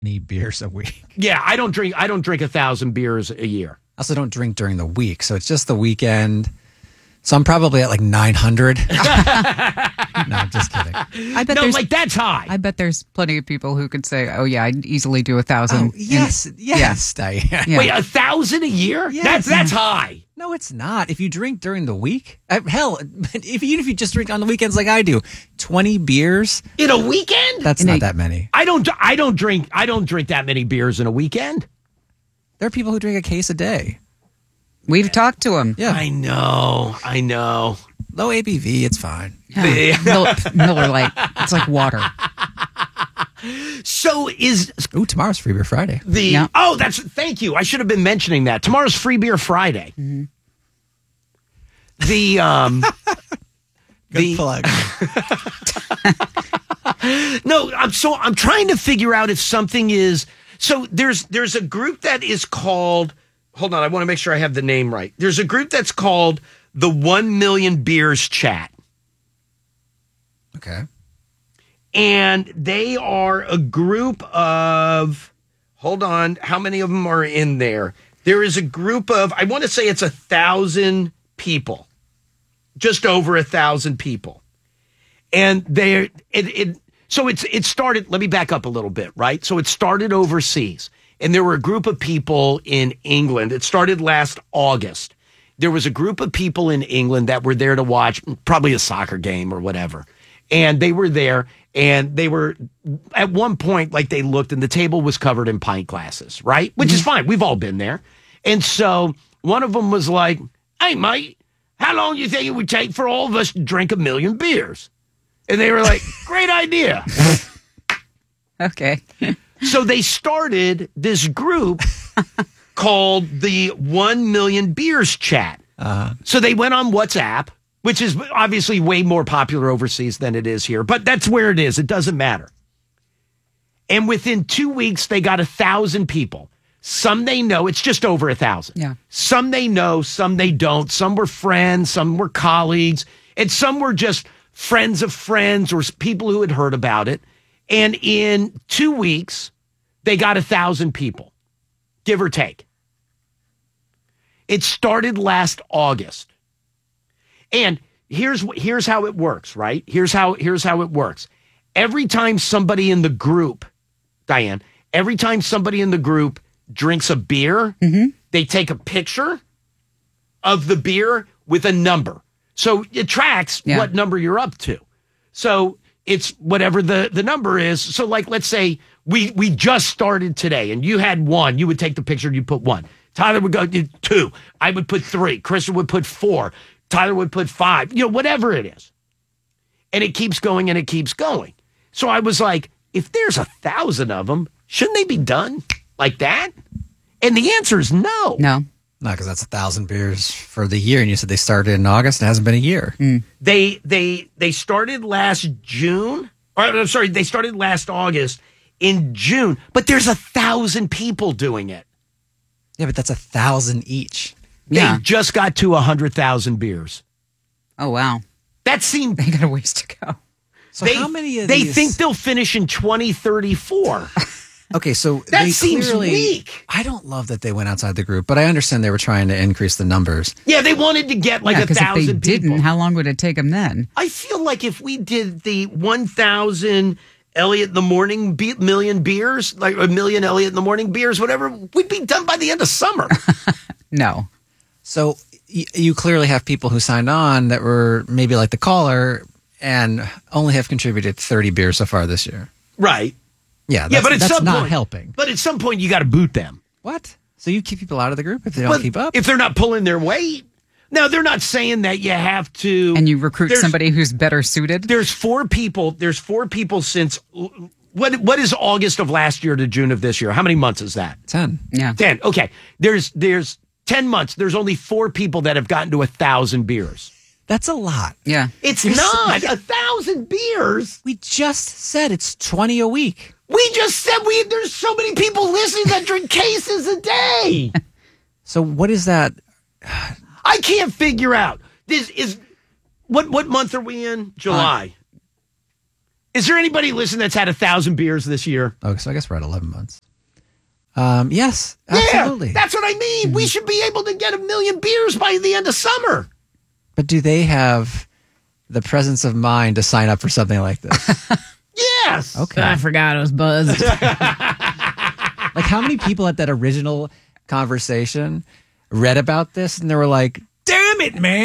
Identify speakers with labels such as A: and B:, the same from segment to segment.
A: Any beers a week.
B: Yeah, I don't drink 1,000 beers a year.
A: I also don't drink during the week, so it's just the weekend. So I'm probably at like 900. No, I'm just kidding.
C: I bet
B: that's high.
C: I bet there's plenty of people who could say, "Oh yeah, I'd easily do 1,000."
A: Oh, yes, Diane.
C: Yeah.
B: Wait, 1,000 a year?
A: Yes.
B: That's high.
A: No, it's not. If you drink during the week, hell, even if you just drink on the weekends like I do, 20 beers
B: In a weekend?
A: That's not that many.
B: I don't drink that many beers in a weekend.
A: There are people who drink a case a day.
C: We've talked to him.
A: Yeah,
B: I know.
A: low ABV, it's fine.
C: Yeah. Miller Lite. It's like water.
B: So
A: Tomorrow's Free Beer Friday.
B: Thank you. I should have been mentioning that. Tomorrow's Free Beer Friday.
C: Mm-hmm.
A: Good plug.
B: No, I'm trying to figure out if something is. So there's a group that is called. Hold on, I want to make sure I have the name right. There's a group that's called the 1 Million Beers Chat.
A: Okay.
B: And they are a group of, hold on, how many of them are in there? There is a group of, I want to say it's 1,000 people, just over 1,000 people. And so it started, let me back up a little bit, right? So it started overseas. And there were a group of people in England. It started last August. There was a group of people in England that were there to watch probably a soccer game or whatever. And they were there, and they were, at one point, like they looked, and the table was covered in pint glasses, right? Which is fine. We've all been there. And so one of them was like, "Hey, mate, how long do you think it would take for all of us to drink 1 million beers?" And they were like, "Great idea."
C: Okay.
B: So they started this group called the 1 Million Beers Chat. So they went on WhatsApp, which is obviously way more popular overseas than it is here, but that's where it is. It doesn't matter. And within 2 weeks, they got 1,000 people. Some they know, it's just over 1,000.
C: Yeah.
B: Some they know, some they don't. Some were friends, some were colleagues, and some were just friends of friends or people who had heard about it. And in 2 weeks, they got 1,000 people, give or take. It started last August. And here's how it works, right? Here's how it works. Every time somebody in the group, Diane, every time somebody in the group drinks a beer, they take a picture of the beer with a number. So it tracks what number you're up to. So it's whatever the number is. So like, let's say we just started today and you had 1, you would take the picture and you put 1. Tyler would go 2. I would put 3. Kristen would put 4. Tyler would put 5, whatever it is. And it keeps going and it keeps going. So I was like, if there's 1,000 of them, shouldn't they be done like that? And the answer is no.
C: No.
A: No, because that's 1,000 beers for the year. And you said they started in August and it hasn't been a year.
B: They started last June. Or, I'm sorry, they started last August in June. But there's 1,000 people doing it.
A: Yeah, but that's 1,000 each.
B: They just got to 100,000 beers.
C: Oh, wow.
B: That seemed...
C: They got a ways to go.
A: So how many of
B: They
A: these...
B: think they'll finish in 2034.
A: Okay, so
B: that
A: they
B: seems
A: clearly,
B: weak.
A: I don't love that they went outside the group, but I understand they were trying to increase the numbers.
B: Yeah, they wanted to get like 1,000 people.
C: If they didn't, how long would it take them then?
B: I feel like if we did the 1,000 Elliot in the Morning million beers, like 1 million Elliot in the Morning beers, whatever, we'd be done by the end of summer.
C: No.
A: So you clearly have people who signed on that were maybe like the caller and only have contributed 30 beers so far this year.
B: Right.
A: Yeah,
B: but at
A: that's
B: some
A: not
B: point,
A: helping.
B: But at some point, you got to boot them.
A: What? So you keep people out of the group if they don't keep up?
B: If they're not pulling their weight? Now, they're not saying that you have to...
C: And you recruit somebody who's better suited?
B: There's 4 people. There's 4 people since... What is August of last year to June of this year? How many months is that?
A: 10.
C: Yeah.
B: 10. Okay. There's 10 months. There's only 4 people that have gotten to 1,000 beers.
A: That's a lot.
C: Yeah.
B: It's not 1,000 beers.
A: We just said it's 20 a week.
B: We just said there's so many people listening that drink cases a day.
A: So what is that?
B: I can't figure out. This is what month are we in? July. Is there anybody listening that's had 1,000 beers this year?
A: Okay, so I guess we're at 11 months. Yes, absolutely.
B: Yeah, that's what I mean. We should be able to get 1 million beers by the end of summer.
A: But do they have the presence of mind to sign up for something like this?
B: Yes.
A: Okay.
C: I forgot I was buzzed.
A: Like, how many people at that original conversation read about this and they were like, damn it, man,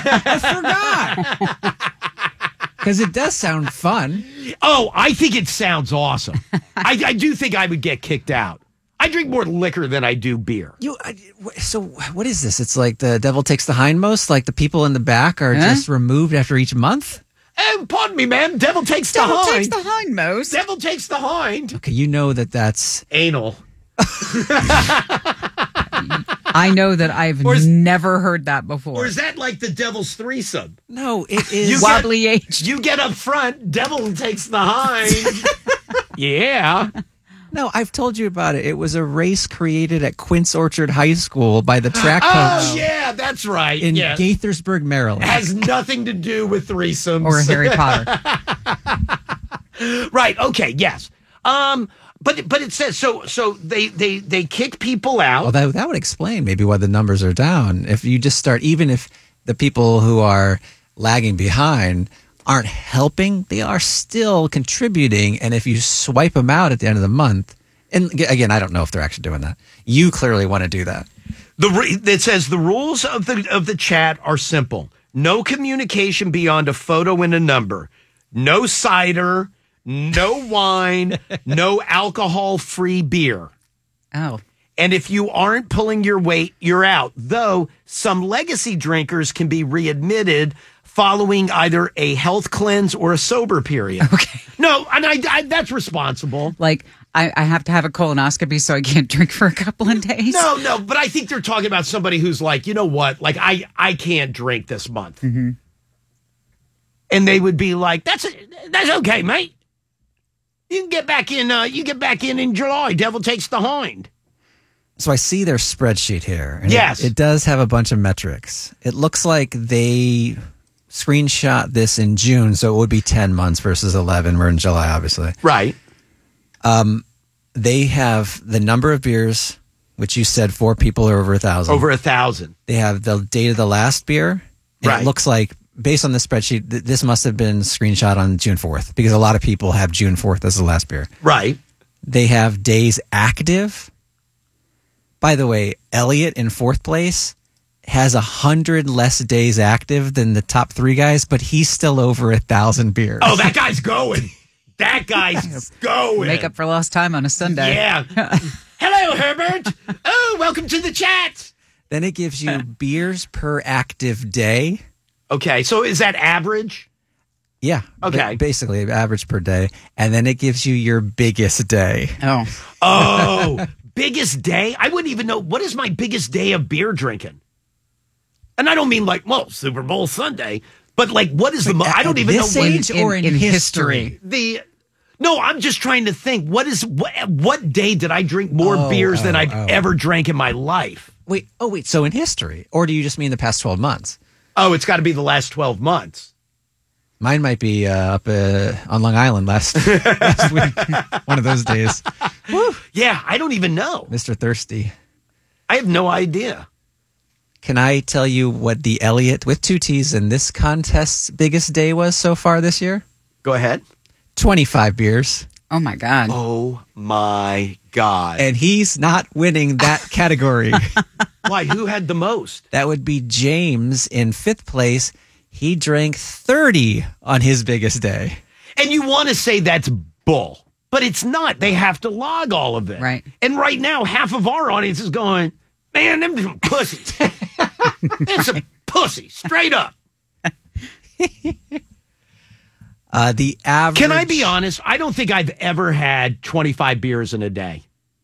A: I forgot. Because it does sound fun.
B: Oh, I think it sounds awesome. I do think I would get kicked out. I drink more liquor than I do beer.
A: So what is this? It's like the devil takes the hindmost? Like the people in the back are just removed after each month?
B: Pardon me, ma'am. Devil takes the
C: Devil
B: hind.
C: takes the hindmost.
B: Devil takes the hind.
A: Okay, you know that's...
B: Anal.
C: I know that I've never heard that before.
B: Or is that like the devil's threesome?
A: No, it is...
C: Wobbly H.
B: You get up front, devil takes the hind. Yeah.
A: No, I've told you about it. It was a race created at Quince Orchard High School by the track coach.
B: Oh, yeah, that's right.
A: In
B: yes.
A: Gaithersburg, Maryland.
B: Has nothing to do with threesomes.
C: Or Harry Potter.
B: Right, okay, yes. But it says, so they kick people out.
A: Well, that would explain maybe why the numbers are down. If you just start, even if the people who are lagging behind aren't helping, they are still contributing. And if you swipe them out at the end of the month, and again, I don't know if they're actually doing that. You clearly want to do that.
B: It says the rules of the chat are simple. No communication beyond a photo and a number. No cider, no wine, no alcohol-free beer.
C: Oh.
B: And if you aren't pulling your weight, you're out. Though some legacy drinkers can be readmitted following either a health cleanse or a sober period.
C: Okay.
B: No, and I that's responsible.
C: Like, I have to have a colonoscopy so I can't drink for a couple of days?
B: No, but I think they're talking about somebody who's like, you know what? Like, I can't drink this month. Mm-hmm. And they would be like, that's okay, mate. You can get back in. You get back in July. Devil takes the hind.
A: So I see their spreadsheet here. And
B: yes,
A: it does have a bunch of metrics. It looks like they screenshot this in June, so it would be 10 months versus 11. We're in July, obviously.
B: Right.
A: They have the number of beers, which you said 4 people are over 1,000.
B: Over 1,000.
A: They have the date of the last beer. And
B: right.
A: It looks like, based on the spreadsheet, this must have been screenshot on June 4th because a lot of people have June 4th as the last beer.
B: Right.
A: They have days active. By the way, Elliot in 4th place has 100 less days active than the top 3 guys, but he's still over 1,000 beers.
B: Oh, that guy's going. That guy's going.
C: Make up for lost time on a Sunday.
B: Yeah. Hello, Herbert. Oh, welcome to the chat.
A: Then it gives you beers per active day.
B: Okay, so is that average?
A: Yeah.
B: Okay.
A: Basically, average per day. And then it gives you your biggest day.
B: Oh, biggest day? I wouldn't even know. What is my biggest day of beer drinking? And I don't mean like, well, Super Bowl Sunday, but like, what is I don't even know
A: this
B: when.
A: age or in history?
B: No, I'm just trying to think. What day did I drink more beers than I've ever drank in my life?
A: Wait. So in history, or do you just mean the past 12 months?
B: Oh, it's got to be the last 12 months.
A: Mine might be up on Long Island last week. One of those days.
B: Woo. Yeah, I don't even know.
A: Mr. Thirsty.
B: I have no idea.
A: Can I tell you what the Elliot with 2 T's in this contest's biggest day was so far this year?
B: Go ahead.
A: 25 beers.
C: Oh, my God.
B: Oh, my God.
A: And he's not winning that category.
B: Why? Who had the most?
A: That would be James in 5th place. He drank 30 on his biggest day.
B: And you want to say that's bull, but it's not. They have to log all of it.
C: Right.
B: And right now, half of our audience is going, man, them some pussies. It's a pussy, straight up.
A: The average.
B: Can I be honest? I don't think I've ever had 25 beers in a day.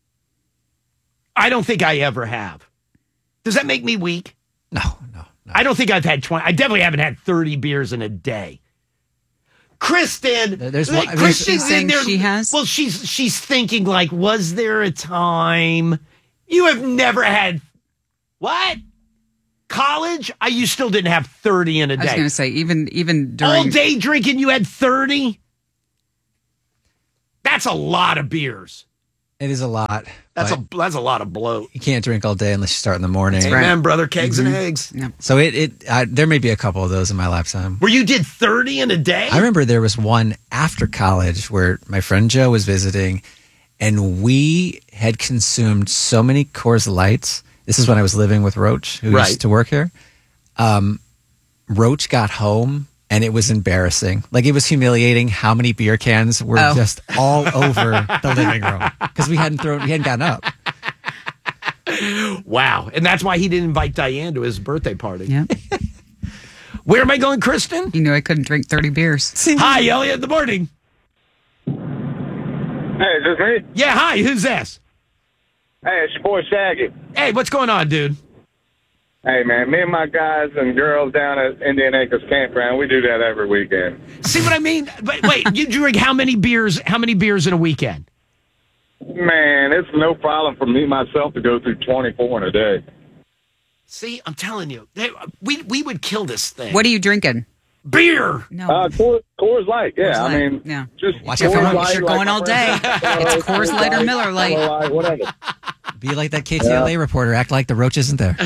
B: I don't think I ever have. Does that make me weak?
A: No.
B: I don't think I've had 20. I definitely haven't had 30 beers in a day. Kristen,
C: She's saying she has?
B: Well, she's thinking like, was there a time you have never had what? College? You still didn't have 30 in a day.
C: I was going to say, even during
B: all day drinking, you had 30? That's a lot of beers.
A: It is a lot.
B: That's
A: but
B: a lot of bloat.
A: you can't drink all day unless you start in the morning.
B: Amen, brother. Kegs and eggs.
C: Yeah.
A: So there may be a couple of those in my lifetime.
B: Where you did 30 in a day?
A: I remember there was one after college where my friend Joe was visiting, and we had consumed so many Coors Lights. This is when I was living with Roach, who
B: Right.
A: used to work here. Roach got home, and it was embarrassing. Like, it was humiliating how many beer cans were just all over the living room because we hadn't gotten up.
B: Wow. And that's why he didn't invite Diane to his birthday party.
C: Yeah.
B: Where am I going, Kristen?
C: You knew I couldn't drink 30 beers.
B: Hi, Elliot. Good morning.
D: Hey, is this me?
B: Yeah, hi. Who's this?
D: Hey, it's your boy Shaggy.
B: Hey, what's going on, dude?
D: Hey, man, me and my guys and girls down at Indian Acres Campground, we do that every weekend.
B: See what I mean? But wait, you drink how many beers in a weekend?
D: Man, it's no problem for me myself to go through 24 in a day.
B: See, I'm telling you, we would kill this thing.
C: What are you drinking?
B: Beer?
C: No.
D: Coors Light, yeah.
C: Coors Light,
D: I mean,
C: yeah.
D: just
A: Watch out for
D: Coors
A: lunch.
D: Light,
C: You're
D: like
C: going all
D: my
C: day.
D: friend-
C: It's Coors Light or Miller Lite.
D: Miller Lite, whatever.
A: Be like that KTLA reporter. Act like the Roach isn't there.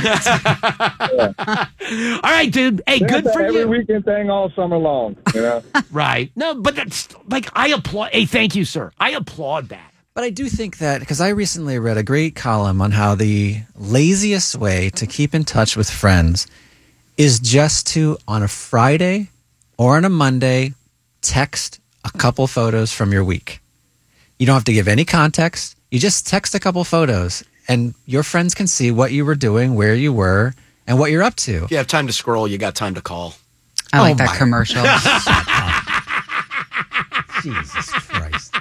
B: All right, dude. Hey,
D: That's
B: good for
D: every
B: you.
D: weekend thing all summer long, you know?
B: Right. No, but that's like, I applaud. Hey, thank you, sir. I applaud that.
A: But I do think that, because I recently read a great column on how the laziest way to keep in touch with friends is just to, on a Friday or on a Monday, text a couple photos from your week. You don't have to give any context. You just text a couple photos, and your friends can see what you were doing, where you were, and what you're up to.
B: If you have time to scroll, you got time to call.
C: I like
A: Oh,
C: that
A: my-
C: commercial.
A: Jesus Christ.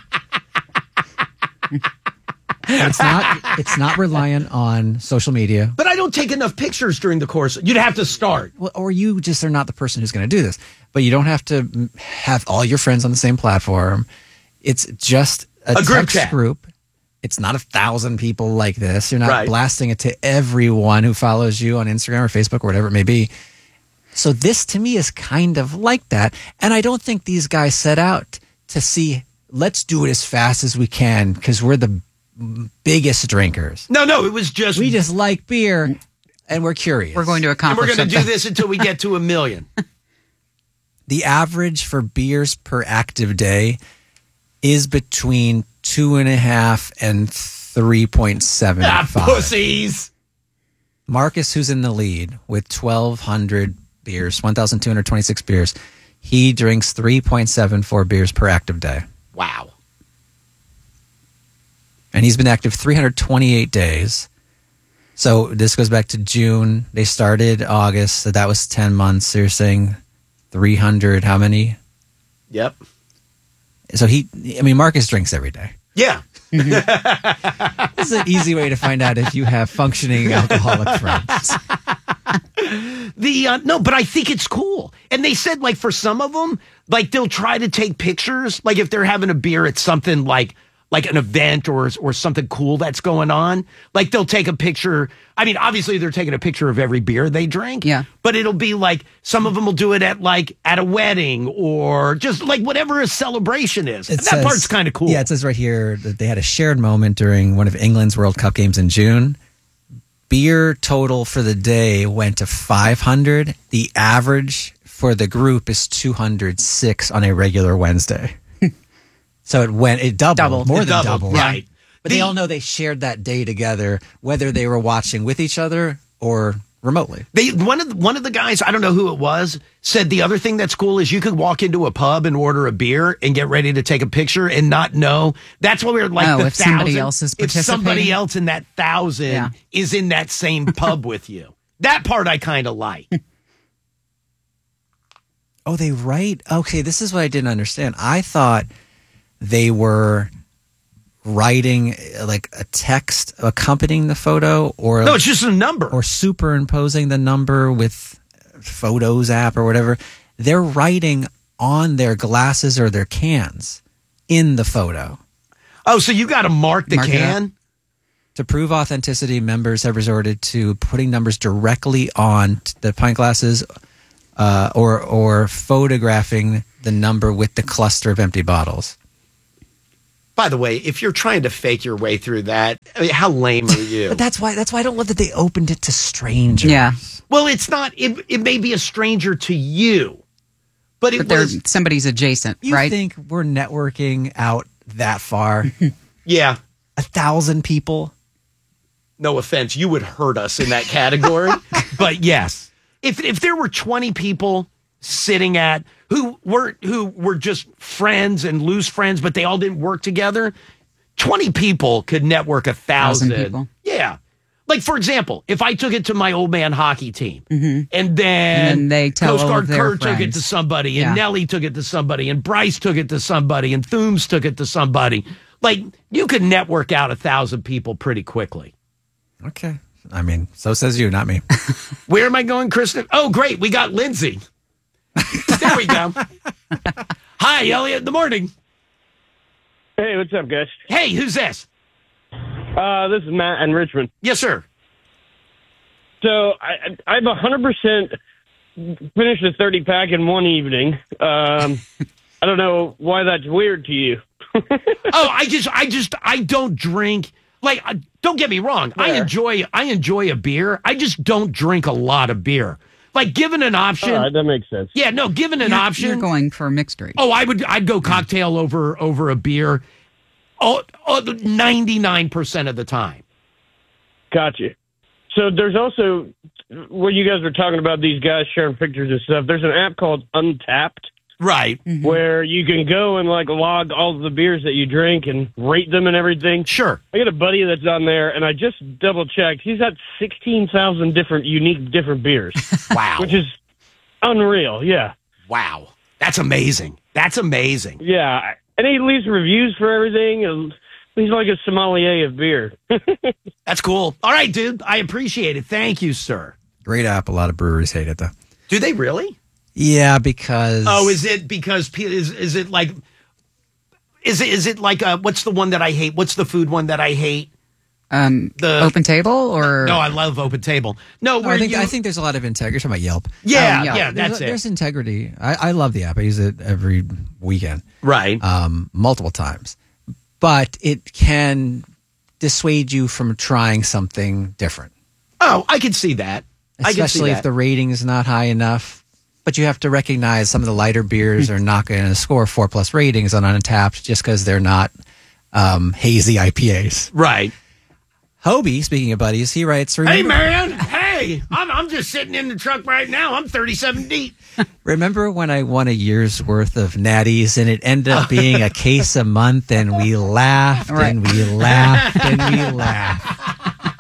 A: It's not reliant on social media.
B: But I don't take enough pictures during the course. You'd have to start.
A: Well, or you just are not the person who's going to do this. But you don't have to have all your friends on the same platform. It's just a
B: group
A: text
B: chat.
A: group. It's not 1,000 people like this. You're not
B: Right.
A: blasting it to everyone who follows you on Instagram or Facebook or whatever it may be. So this to me is kind of like that. And I don't think these guys set out to see, let's do it as fast as we can because we're the biggest drinkers.
B: No, it was just.
A: We just like beer and we're curious.
C: We're going to
B: And we're
C: accomplish
B: going to do
C: something.
B: this until we get to 1 million.
A: The average for beers per active day is between 2.5 and 3.75.
B: Pussies.
A: Marcus, who's in the lead with 1,200 beers, 1,226 beers, he drinks 3.74 beers per active day.
B: Wow.
A: And he's been active 328 days. So this goes back to June. They started August, so that was 10 months. So you're saying 300, how many?
B: Yep.
A: So Marcus drinks every day.
B: Yeah.
A: This is an easy way to find out if you have functioning alcoholic friends.
B: No, but I think it's cool. And they said, like, for some of them, like, they'll try to take pictures. Like, if they're having a beer at something like an event or something cool that's going on, like, they'll take a picture. I mean, obviously, they're taking a picture of every beer they drink.
C: Yeah.
B: But it'll be like, some of them will do it at a wedding or just like whatever a celebration is. That part's kind of cool.
A: Yeah, it says right here that they had a shared moment during one of England's World Cup games in June. Beer total for the day went to 500. The average for the group is 206 on a regular Wednesday. So it doubled. More than doubled.
B: Right.
A: But they all know they shared that day together, whether they were watching with each other or remotely.
B: One of the guys, I don't know who it was, said the other thing that's cool is you could walk into a pub and order a beer and get ready to take a picture and not know. That's what we're like.
C: If somebody else is
B: if somebody
C: participating.
B: else in that 1,000 is in that same pub with you, that part I kind of like.
A: Oh, they write? Okay, this is what I didn't understand. I thought they were writing like a text accompanying the photo, or
B: No, it's just a number.
A: or superimposing the number with Photos app or whatever. They're writing on their glasses or their cans in the photo.
B: Oh, so you got to mark the
C: Mark it
B: can?
A: To prove authenticity, members have resorted to putting numbers directly on the pint glasses or photographing the number with the cluster of empty bottles.
B: By the way, if you're trying to fake your way through that, I mean, how lame are you?
A: But that's why I don't love that they opened it to strangers.
C: Yeah.
B: Well, it's not. It may be a stranger to you, but it
C: But
B: was.
C: somebody's adjacent,
A: You
C: right?
A: think we're networking out that far?
B: Yeah.
A: 1,000 people?
B: No offense, you would hurt us in that category, but yes, if there were 20 people sitting at who were just friends and loose friends, but they all didn't work together, 20 people could network 1,000
C: people.
B: Yeah. Like, for example, if I took it to my old man hockey team, and then
C: then they tell
B: Coast
C: all
B: Guard
C: of their
B: Kurt took it
C: friends.
B: to somebody,
C: Yeah.
B: and Nelly took it to somebody, and Bryce took it to somebody, and Thooms took it to somebody. Like, you could network out 1,000 people pretty quickly.
A: Okay. I mean, so says you, not me.
B: Where am I going, Kristen? Oh, great. We got Lindsay. There we go. Hi, Elliot. In the morning.
E: Hey, what's up, guys?
B: Hey, who's this?
E: This is Matt in Richmond.
B: Yes, sir.
E: So I've 100% finished a 30-pack in one evening. I don't know why that's weird to you.
B: Oh, I don't drink. Like, don't get me wrong. I enjoy a beer. I just don't drink a lot of beer. Like, given an option.
E: All right, that makes sense.
B: Yeah, no, given an option.
C: You're going for a mixed drink.
B: Oh, I'd go cocktail over a beer. 99% of the time.
E: Gotcha. So there's also, when you guys were talking about these guys sharing pictures and stuff, there's an app called Untapped.
B: Right.
E: Where you can go and like log all of the beers that you drink and rate them and everything.
B: Sure.
E: I got a buddy that's on there, and I just double checked. He's got 16,000 different beers.
B: Wow.
E: Which is unreal. Yeah.
B: Wow. That's amazing. That's amazing.
E: Yeah. And he leaves reviews for everything. And he's like a sommelier of beer.
B: That's cool. All right, dude. I appreciate it. Thank you, sir.
A: Great app. A lot of breweries hate it, though.
B: Do they really?
A: Yeah, because...
B: Oh, is it because is it like what's the one that I hate? What's the food one that I hate?
C: The Open Table or
B: No, I love Open Table. No,
A: No, I think there's a lot of integrity. You're talking about Yelp.
B: Yeah,
C: Yelp.
B: yeah, that's
A: There's
B: it.
A: integrity. I love the app. I use it every weekend,
B: Right.
A: multiple times. But it can dissuade you from trying something different,
B: Oh, I can see that.
A: especially if the rating is not high enough. But you have to recognize some of the lighter beers are not going to score 4+ ratings on Untapped just because they're not hazy IPAs.
B: Right.
A: Hobie, speaking of buddies, he writes,
B: Hey, man. Hey, I'm just sitting in the truck right now. I'm 37 deep.
A: Remember when I won a year's worth of natties and it ended up being a case a month and we laughed and we laughed and we laughed.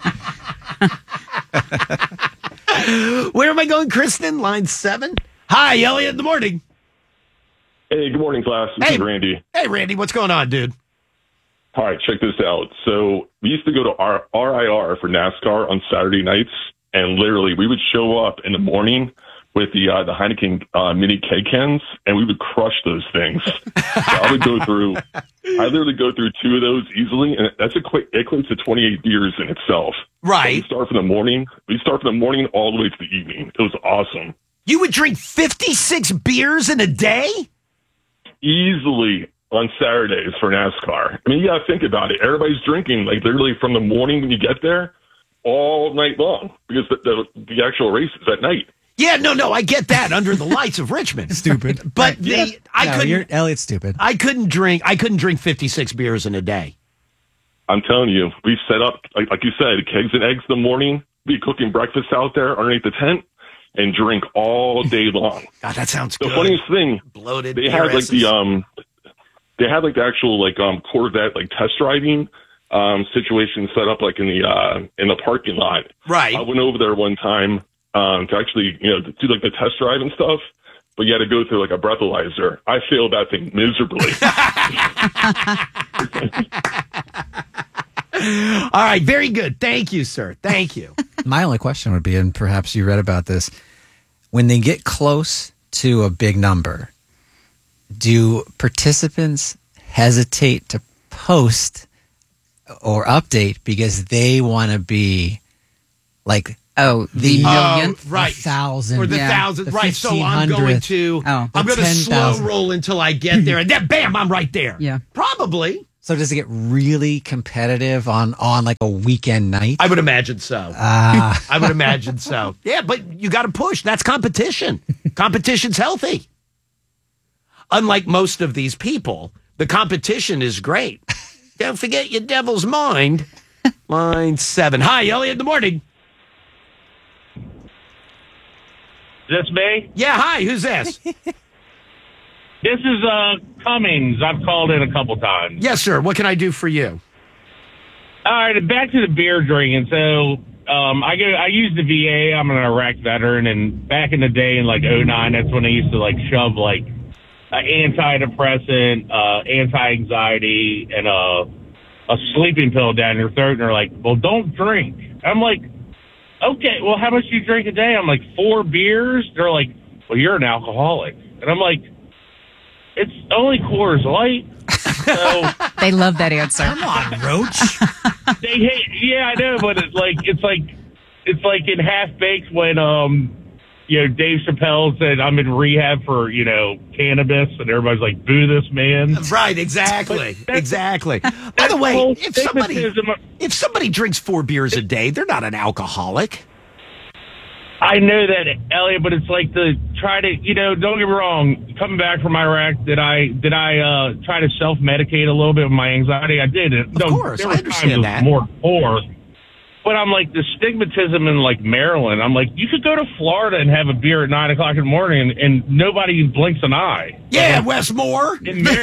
B: Where am I going, Kristen? Line 7? Hi, Elliot. In the morning.
F: Hey, good morning, class. This is Randy.
B: Hey, Randy. What's going on, dude?
F: All right, check this out. So we used to go to RIR for NASCAR on Saturday nights, and literally we would show up in the morning with the Heineken mini K-cans, and we would crush those things. So I literally go through 2 of those easily, and that's equates to 28 beers in itself.
B: Right.
F: So we start from the morning all the way to the evening. It was awesome.
B: You would drink 56 beers in a day?
F: Easily on Saturdays for NASCAR. I mean, you got to think about it. Everybody's drinking like literally from the morning when you get there all night long because the actual race is at night.
B: Yeah, no, I get that under the lights of Richmond.
A: Stupid.
B: But
A: Elliot's stupid.
B: I couldn't drink 56 beers in a day.
F: I'm telling you, we set up, like you said, kegs and eggs in the morning, be cooking breakfast out there underneath the tent, and drink all day long.
B: God, that sounds
F: the
B: good.
F: funniest thing,
B: bloated.
F: They had like the actual Corvette like test driving situation set up like in the parking lot.
B: Right.
F: I went over there one time to actually do like the test drive and stuff, but you had to go through like a breathalyzer. I failed that thing miserably.
B: All right, very good. Thank you, sir. Thank you.
A: My only question would be, and perhaps you read about this, when they get close to a big number, do participants hesitate to post or update because they want to be like
C: the millionth,
B: right,
A: 1,000
B: or the 1,000, right? So I'm going to slow roll until I get there, and then bam, I'm right there.
C: Yeah,
B: probably.
A: So does it get really competitive on like a weekend night?
B: I would imagine so. I would imagine so. Yeah, but you got to push. That's competition. Competition's healthy. Unlike most of these people, the competition is great. Don't forget your devil's mind. Line 7. Hi, Elliot in the morning.
G: This me?
B: Yeah, hi. Who's this?
G: This is Cummings. I've called in a couple times.
B: Yes, sir. What can I do for you?
G: All right, back to the beer drinking. So I use the VA. I'm an Iraq veteran, and back in the day in like 2009, that's when they used to like shove like antidepressant, anti-anxiety, and a sleeping pill down your throat, and they're like, well, don't drink. I'm like, okay, well, how much do you drink a day? I'm like, 4 beers. They're like, well, you're an alcoholic. And I'm like, it's only Coors Light. So
C: They love that answer.
B: Come on, Roach.
G: they hate. Yeah, I know, but it's like in Half Baked when Dave Chappelle said I'm in rehab for cannabis, and everybody's like, boo this man.
B: Right, exactly. Exactly. By the way, if somebody drinks 4 beers a day, they're not an alcoholic.
G: I know that, Elliot, but it's like to try to, don't get me wrong. Coming back from Iraq, did I try to self-medicate a little bit with my anxiety? I did.
B: Of course, I understand that.
G: More poor. But I'm like, the stigmatism in like Maryland, I'm like, you could go to Florida and have a beer at 9 o'clock in the morning and nobody blinks an eye.
B: Yeah, Westmore.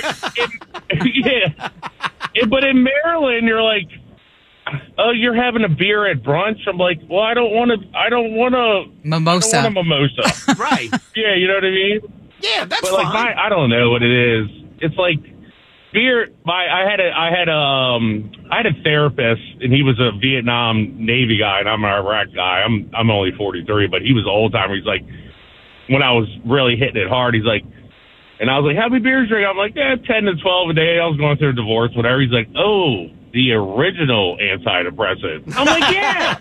G: But in Maryland, you're like, oh, you're having a beer at brunch? I'm like, well, I don't want a
C: mimosa.
B: Right.
G: Yeah, you know what I mean?
B: Yeah, that's
G: but
B: fine.
G: like I don't know what it is. It's like beer. I had a therapist, and he was a Vietnam Navy guy, and I'm an Iraq guy. I'm only 43, but he was an old timer. He's like, when I was really hitting it hard, he's like, and I was like, how many beers drink? I'm like, 10 to 12 a day. I was going through a divorce, whatever. He's like, oh, the original antidepressant. I'm like, yeah.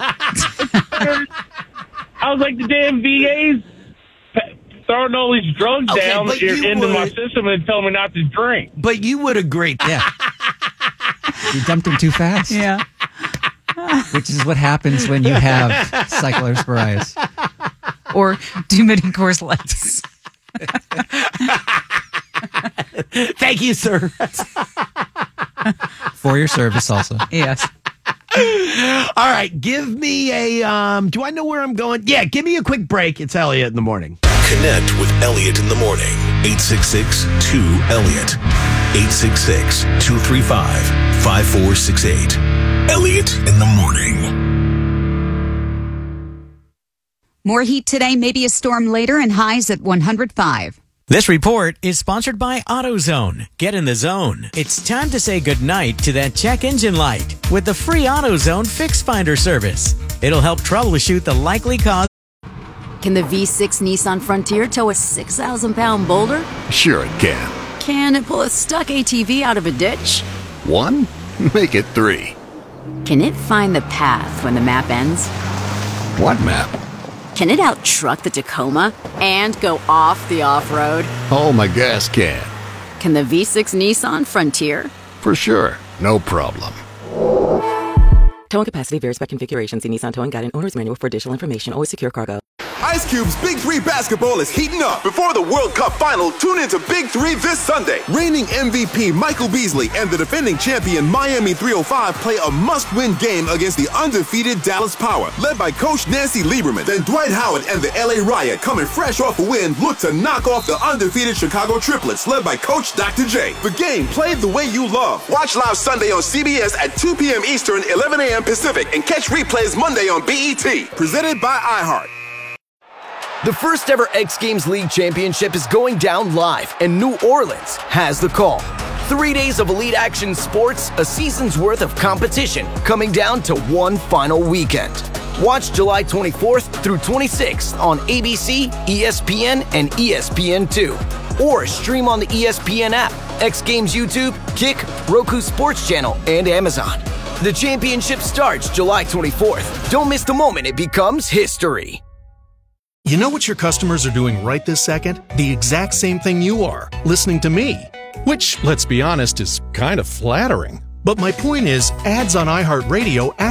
G: I was like, the damn VA's throwing all these drugs down into my system and telling me not to drink.
B: But you would agree.
A: Yeah. You dumped him too fast.
C: Yeah.
A: Which is what happens when you have cyclosporines.
C: Or too many Coors Lights.
B: Thank you, sir.
A: For your service also.
C: Yes.
B: All right, give me a, do I know where I'm going? Yeah, give me a quick break. It's Elliot in the morning.
H: Connect with Elliot in the morning. 866-2-ELLIOT. 866-235-5468. Elliot in the morning.
I: More heat today, maybe a storm later, and highs at 105.
J: This report is sponsored by AutoZone. Get in the zone. It's time to say goodnight to that check engine light with the free AutoZone Fix Finder service. It'll help troubleshoot the likely cause.
I: Can the V6 Nissan Frontier tow a 6,000-pound boulder?
K: Sure it can.
I: Can it pull a stuck ATV out of a ditch?
K: 1? Make it 3.
I: Can it find the path when the map ends?
K: What map?
I: Can it out-truck the Tacoma and go off the off-road?
K: Oh, my gas can.
I: Can the V6 Nissan Frontier?
K: For sure. No problem.
L: Towing capacity varies by configuration. See Nissan Towing Guide and Owner's Manual for additional information. Always secure cargo.
M: Ice Cube's Big 3 basketball is heating up. Before the World Cup final, tune into Big 3 this Sunday. Reigning MVP Michael Beasley and the defending champion Miami 305 play a must-win game against the undefeated Dallas Power, led by Coach Nancy Lieberman. Then Dwight Howard and the LA Riot, coming fresh off a win, look to knock off the undefeated Chicago Triplets, led by Coach Dr. J. The game played the way you love. Watch live Sunday on CBS at 2 p.m. Eastern, 11 a.m. Pacific, and catch replays Monday on BET. Presented by iHeart.
N: The first ever X Games League Championship is going down live, and New Orleans has the call. 3 days of elite action sports, a season's worth of competition, coming down to one final weekend. Watch July 24th through 26th on ABC, ESPN, and ESPN2. Or stream on the ESPN app, X Games YouTube, Kick, Roku Sports Channel, and Amazon. The championship starts July 24th. Don't miss the moment it becomes history.
O: You know what your customers are doing right this second? The exact same thing you are, listening to me. Which, let's be honest, is kind of flattering. But my point is, ads on iHeartRadio